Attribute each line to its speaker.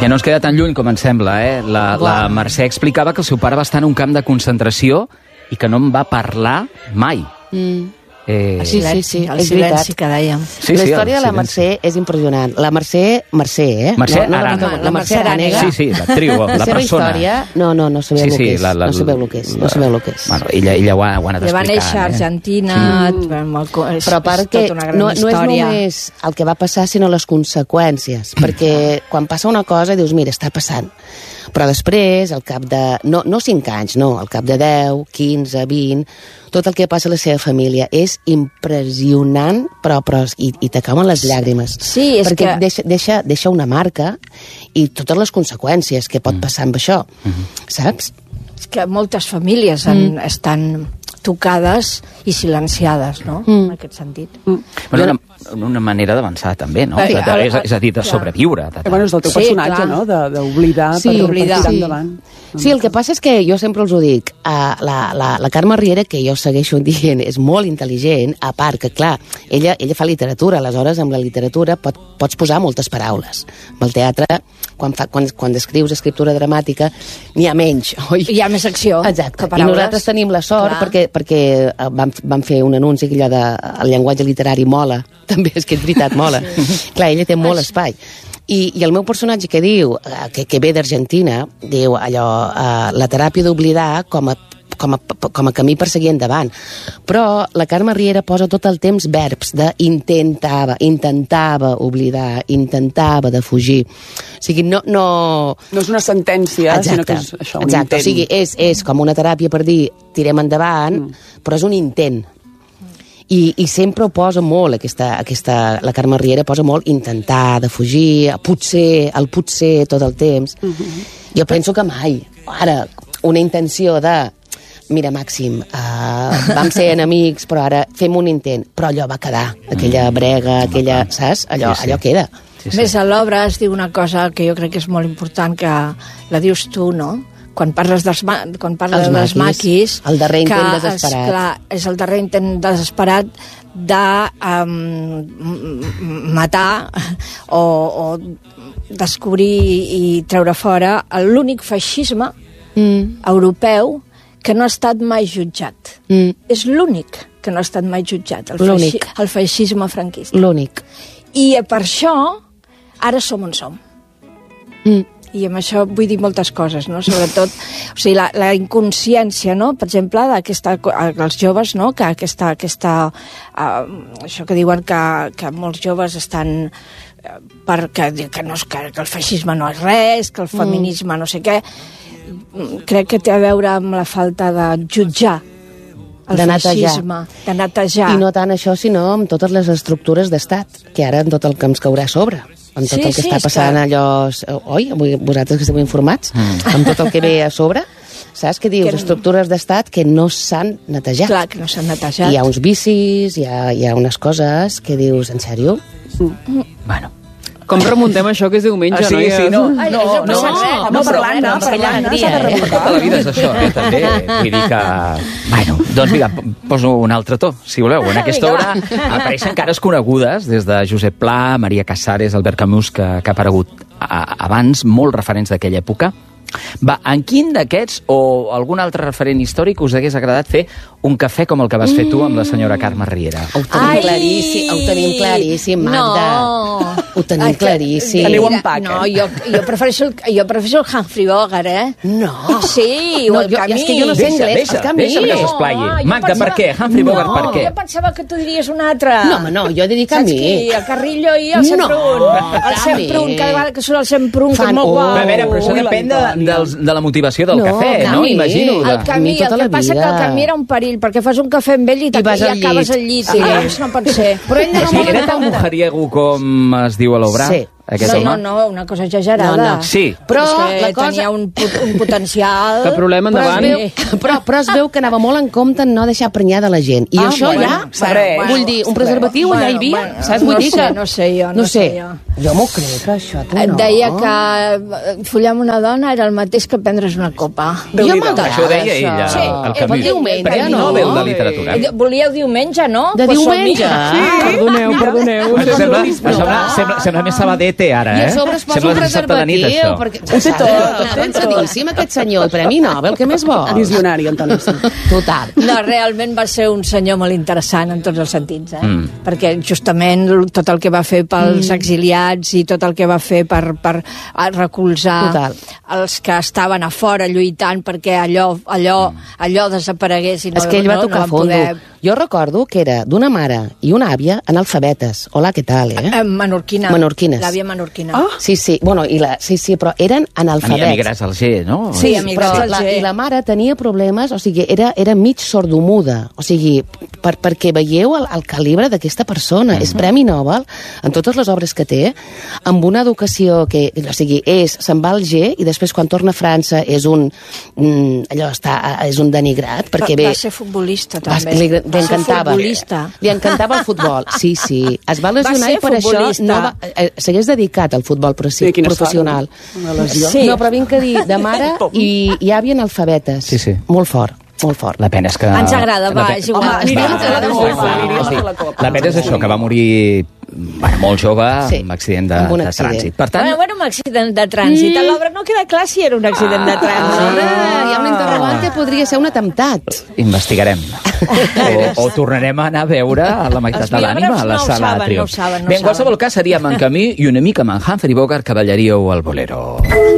Speaker 1: no ens queda tan lluny com ens sembla, eh? La Mercè explicava que el seu pare va estar en un camp de concentració i que no en va parlar mai.
Speaker 2: El silenci que dèiem.
Speaker 3: La història de la Mercè és impressionant. La Mercè, eh?
Speaker 1: Mercè
Speaker 3: Arànega. La Mercè Arànega.
Speaker 1: Sí, l'actriu, la persona.
Speaker 3: La seva història... No sabeu el que és. No sabeu el que és. No sabeu el que és.
Speaker 1: Bueno, ella ho ha anat explicant.
Speaker 2: Va néixer a Argentina,
Speaker 3: però a part que no és només el que va passar, sinó les conseqüències. Perquè quan passa una cosa dius, mira, està passant. Però després, al cap de... No 5 anys, no. Al cap de 10, 15, 20... Tot el que passa a la seva família és impressionant, però i te cauen les llàgrimes.
Speaker 2: Sí, és
Speaker 3: perquè
Speaker 2: que...
Speaker 3: deixa una marca i totes les conseqüències que pot passar amb això, saps?
Speaker 2: És que moltes famílies estan tocades i silenciades, no? En aquest sentit.
Speaker 1: Bueno, una manera d'avançar també, no? És a dir, de sobreviure.
Speaker 4: Bueno, és el teu personatge, no? D'oblidar per tirar endavant.
Speaker 3: Sí, el que passa és que jo sempre us ho dic, la Carme Riera, que jo segueixo dient, és molt intel·ligent, a part que, clar, ella fa literatura, aleshores amb la literatura pots posar moltes paraules. Amb el teatre, quan escrius escriptura dramàtica, n'hi ha menys, oi?
Speaker 2: Hi ha més acció.
Speaker 3: Exacte. I nosaltres tenim la sort perquè vam fer un anunci que allò del llenguatge literari mola, també és que és veritat, mola. Clar, ella té molt espai. I el meu personatge que diu, que ve d'Argentina, diu allò, la teràpia d'oblidar com a camí per seguir endavant. Però la Carme Riera posa tot el temps verbs de intentava oblidar, intentava de fugir. O sigui, no
Speaker 4: és una sentència, sinó que és això, un intent.
Speaker 3: O sigui, és com una teràpia per dir tirem endavant, però és un intent. I sempre ho posa molt, la Carme Riera posa molt intentar, de fugir, el potser tot el temps. Jo penso que mai. Ara, una intenció de mira, Màxim, vam ser enemics, però ara fem un intent. Però allò va quedar, aquella brega, saps? Allò queda.
Speaker 2: Més a l'obra es diu una cosa que jo crec que és molt important, que la dius tu, no? Quan parles dels maquis...
Speaker 3: El darrer intent desesperat.
Speaker 2: Clar, és el darrer intent desesperat de matar o descobrir i treure fora l'únic feixisme europeu que no ha estat mai jutjat. És l'únic que no ha estat mai jutjat, el feixisme franquista.
Speaker 3: L'únic.
Speaker 2: I per això ara som on som. I amb això vull dir moltes coses, no? Sobretot, o sigui, la inconsciència, no? Per exemple, els joves, no? Que això que diuen que molts joves estan que el feixisme no és res, que el feminisme no sé què, crec que té a veure amb la falta de jutjar el feixisme, de netejar.
Speaker 3: I no tant això, sinó amb totes les estructures d'estat, que ara amb tot el que ens caurà a sobre. Amb tot el que està passant allò... Oi? Vosaltres que esteu informats? Amb tot el que ve a sobre? Saps què dius? Estructures d'estat que no s'han netejat.
Speaker 2: Clar, que no s'han netejat.
Speaker 3: Hi ha uns vicis, hi ha unes coses que dius, en sèrio?
Speaker 1: Bueno.
Speaker 4: Com remuntem això que és diumenge, no?
Speaker 1: Sí, no.
Speaker 4: No, parlant, s'ha de remuntar.
Speaker 1: Tota la vida és això, també. Vull dir que... Bueno, doncs vinga, poso un altre to, si voleu. En aquesta hora apareixen cares conegudes, des de Josep Pla, Maria Casares, Albert Camus, que ha aparegut abans, molts referents d'aquella època. Va, en quin d'aquests o algun altre referent històric us hagués agradat fer un cafè com el que vas fer tu amb la senyora Carme Riera?
Speaker 3: Ho tenim claríssim, Magda.
Speaker 2: No.
Speaker 3: Ho tenim claríssim.
Speaker 4: Teniu empac,
Speaker 2: No, jo prefereixo el Humphrey Bogart,
Speaker 3: No.
Speaker 2: Sí, o el Camí.
Speaker 3: És que jo no sé anglès, el Camí.
Speaker 1: Deixa'm que s'esplaii. Magda, per què? Humphrey Bogart, per què?
Speaker 2: Jo pensava que tu diries un altre.
Speaker 3: No, jo diria Camí.
Speaker 2: Saps qui? El Carrillo i el Semprún. El Semprún, cada vegada que surt el Semprún, que és molt guau.
Speaker 1: A veure, però això depèn de la motivació del cafè, no? Imagino.
Speaker 2: El Camí, el que passa que el Camí era un perill, perquè fas un cafè amb ell i acabes al llit. Llavors no pot ser.
Speaker 3: Però ell
Speaker 1: O sigui, era tan mujeriego com es diu a l'obra?
Speaker 3: Sí.
Speaker 2: No, una cosa exagerada.
Speaker 3: No.
Speaker 1: Sí.
Speaker 3: Però
Speaker 2: la cosa... tenia un potencial...
Speaker 4: Que problema endavant.
Speaker 3: Però es veu que anava molt en compte en no deixar prenyar de la gent. I això vull dir, un preservatiu allà hi havia, saps? Vull dir que...
Speaker 2: No sé jo.
Speaker 3: Jo m'ho crec, això, tu no.
Speaker 2: Et deia que follar amb una dona era el mateix que prendre's una copa.
Speaker 3: Jo m'agrada
Speaker 1: això. Ho deia ella, el Camí.
Speaker 3: El diumenge,
Speaker 1: Premi
Speaker 3: no?
Speaker 1: Nobel de literatura.
Speaker 2: Volíeu diumenge, no?
Speaker 3: De diumenge?
Speaker 4: Perdoneu.
Speaker 1: Sembla més Sabadet té ara,
Speaker 3: I a sobre es posa un preservatiu, perquè...
Speaker 4: Ho té tot.
Speaker 3: Avançadíssim, aquest senyor, i Premi Nobel, què més vol?
Speaker 4: Visionari, Antoni.
Speaker 3: Total.
Speaker 2: No, realment va ser un senyor molt interessant en tots els sentits, perquè justament tot el que va fer pels exiliats i tot el que va fer per recolzar els que estaven a fora lluitant perquè allò desaparegués i no,
Speaker 3: és que ell va
Speaker 2: no,
Speaker 3: tocar
Speaker 2: no
Speaker 3: fondo.
Speaker 2: poder...
Speaker 3: Jo recordo que era d'una mare i una àvia analfabetes. Hola, què tal,
Speaker 2: Menorquina.
Speaker 3: Menorquines.
Speaker 2: L'àvia menorquina.
Speaker 3: Oh. Sí, bueno, sí, però eren analfabets.
Speaker 1: Emigrats al G, no?
Speaker 2: Sí, emigrats al G.
Speaker 3: I la mare tenia problemes, o sigui, era mig sordomuda. O sigui, perquè veieu el calibre d'aquesta persona. És Premi Nobel en totes les obres que té, amb una educació que, o sigui, se'n va al G i després quan torna a França és un denigrat, perquè
Speaker 2: va ser futbolista, també.
Speaker 3: Li encantava el futbol. Sí. Es va lesionar i per això s'hagués dedicat al futbol professional.
Speaker 2: Sí.
Speaker 3: No, però vinc a dir, de mare i àvia analfabetes.
Speaker 1: Sí.
Speaker 3: Molt fort.
Speaker 1: La pena és que...
Speaker 2: Ens agrada, és igual.
Speaker 1: La pena és això, que va morir molt jove amb accident de trànsit. Per tant...
Speaker 2: Bueno, un accident de trànsit. A l'obra no queda clar si era un accident de trànsit.
Speaker 3: Hi ha un interrogant que podria ser un atemptat.
Speaker 1: Investigarem. O tornarem a anar a veure a la meitat de l'ànima, a la sala de Triomf. Bé, en qualsevol cas, seríem en camí i una mica amb en Humphrey Bogart que ballaríeu el bolero.